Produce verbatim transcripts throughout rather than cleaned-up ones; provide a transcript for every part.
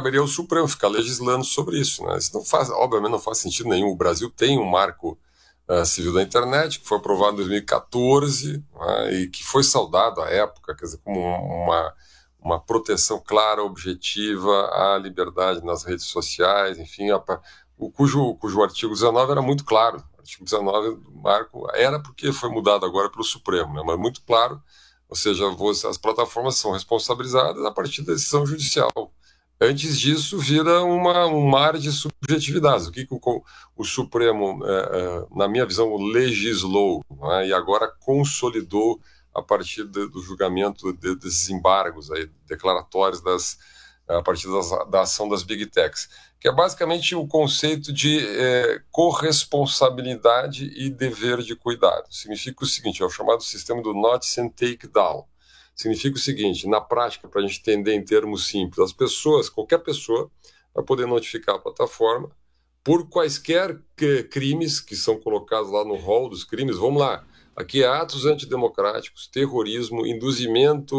caberia ao Supremo ficar legislando sobre isso, né? Isso não faz, obviamente não faz sentido nenhum. O Brasil tem um marco uh, civil da internet, que foi aprovado em dois mil e quatorze, né, e que foi saudado à época, quer dizer, como uma, uma proteção clara, objetiva à liberdade nas redes sociais, enfim, a, o, cujo, cujo artigo dezenove era muito claro. O artigo dezenove do marco era porque foi mudado agora pelo Supremo, né, mas muito claro. Ou seja, as plataformas são responsabilizadas a partir da decisão judicial. Antes disso, vira uma, um mar de subjetividades. O que, que o, o Supremo, é, é, na minha visão, legislou, né, e agora consolidou a partir de, do julgamento de, desses embargos aí, declaratórios das, a partir das, da ação das Big Techs, que é basicamente o conceito de é, corresponsabilidade e dever de cuidado. Significa o seguinte, é o chamado sistema do Notice and Take Down. Significa o seguinte, na prática, para a gente entender em termos simples, as pessoas, qualquer pessoa, vai poder notificar a plataforma por quaisquer que, crimes que são colocados lá no rol dos crimes. Vamos lá, aqui é atos antidemocráticos, terrorismo, induzimento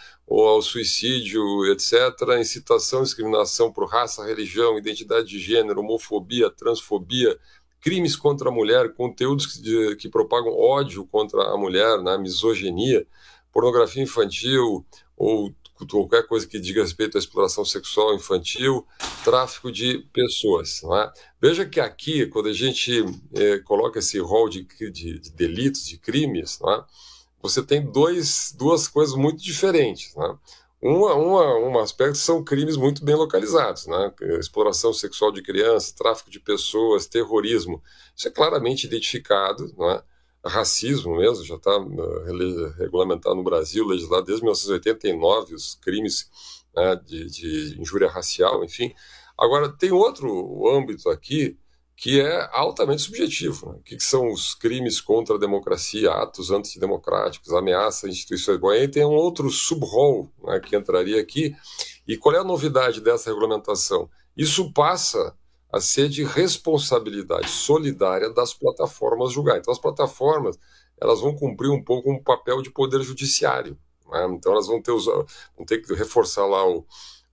ao suicídio, etcétera, incitação e discriminação por raça, religião, identidade de gênero, homofobia, transfobia, crimes contra a mulher, conteúdos que, que propagam ódio contra a mulher, né, misoginia, pornografia infantil ou qualquer coisa que diga respeito à exploração sexual infantil, tráfico de pessoas. Não é? Veja que aqui, quando a gente é, coloca esse rol de, de, de delitos, de crimes, não é? Você tem dois, duas coisas muito diferentes. Não é? Uma, uma, um aspecto são crimes muito bem localizados, né? Exploração sexual de crianças, tráfico de pessoas, terrorismo. Isso é claramente identificado, não é? Racismo mesmo, já está uh, regulamentado no Brasil, legislado desde mil novecentos e oitenta e nove, os crimes, né, de, de injúria racial, enfim. Agora, tem outro âmbito aqui que é altamente subjetivo. Né? O que, que são os crimes contra a democracia, atos antidemocráticos, ameaças a instituições? Bom, aí tem um outro sub-rol, né, que entraria aqui. E qual é a novidade dessa regulamentação? Isso passa a ser de responsabilidade solidária das plataformas julgar. Então, as plataformas elas vão cumprir um pouco um papel de poder judiciário. Né? Então, elas vão ter, os, vão ter que reforçar lá o,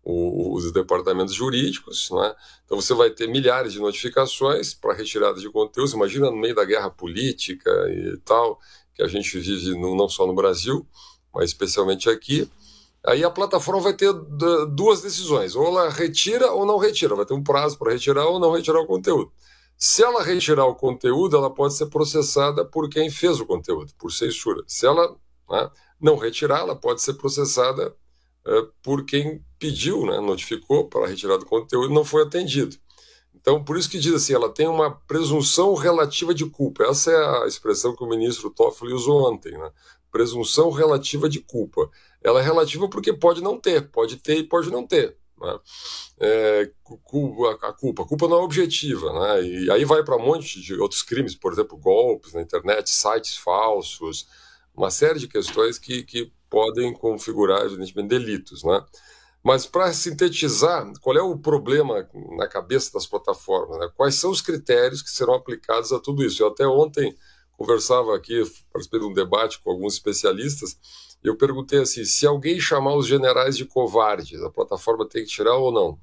o, os departamentos jurídicos. Né? Então, você vai ter milhares de notificações para retirada de conteúdos. Imagina no meio da guerra política e tal, que a gente vive no, não só no Brasil, mas especialmente aqui. Aí a plataforma vai ter duas decisões, ou ela retira ou não retira, vai ter um prazo para retirar ou não retirar o conteúdo. Se ela retirar o conteúdo, ela pode ser processada por quem fez o conteúdo, por censura. Se ela, né, não retirar, ela pode ser processada é, por quem pediu, né, notificou para retirar do conteúdo e não foi atendido. Então, por isso que diz assim, ela tem uma presunção relativa de culpa. Essa é a expressão que o ministro Toffoli usou ontem, né? Presunção relativa de culpa. Ela é relativa porque pode não ter, pode ter e pode não ter. Né? É, a culpa. A culpa não é objetiva. Né? E aí vai para um monte de outros crimes, por exemplo, golpes na internet, sites falsos, uma série de questões que, que podem configurar, evidentemente, delitos. Né? Mas, para sintetizar, qual é o problema na cabeça das plataformas? Né? Quais são os critérios que serão aplicados a tudo isso? Eu até ontem conversava aqui, participei de um debate com alguns especialistas, e eu perguntei assim, se alguém chamar os generais de covardes, a plataforma tem que tirar ou não?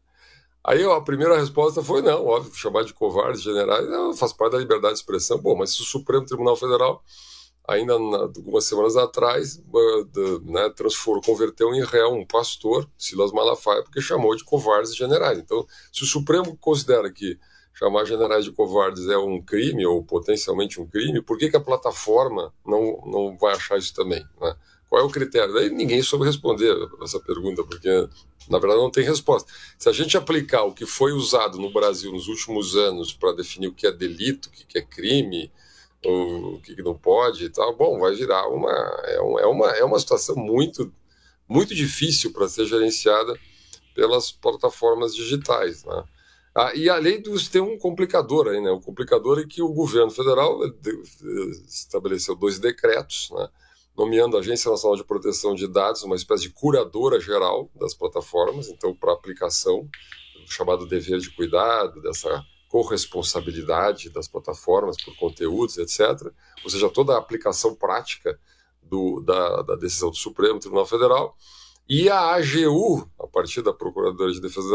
Aí a primeira resposta foi não, óbvio, chamar de covardes generais não, faz parte da liberdade de expressão. Bom, mas se o Supremo Tribunal Federal, ainda na, algumas semanas atrás, né, transformou, converteu em réu um pastor, Silas Malafaia, porque chamou de covardes generais. Então, se o Supremo considera que chamar generais de covardes é um crime, ou potencialmente um crime, por que, que a plataforma não, não vai achar isso também? Né? Qual é o critério? Daí ninguém soube responder essa pergunta, porque, na verdade, não tem resposta. Se a gente aplicar o que foi usado no Brasil nos últimos anos para definir o que é delito, o que é crime, o que não pode e tal, bom, vai virar uma... É uma, é uma, é uma situação muito, muito difícil para ser gerenciada pelas plataformas digitais, né? Ah, e além disso, tem um complicador aí, né? O complicador é que o governo federal estabeleceu dois decretos, né? Nomeando a Agência Nacional de Proteção de Dados, uma espécie de curadora geral das plataformas, então, para aplicação, o chamado dever de cuidado, dessa corresponsabilidade das plataformas por conteúdos, etcétera. Ou seja, toda a aplicação prática do, da, da decisão do Supremo Tribunal Federal. E a A G U, a partir da Procuradoria de Defesa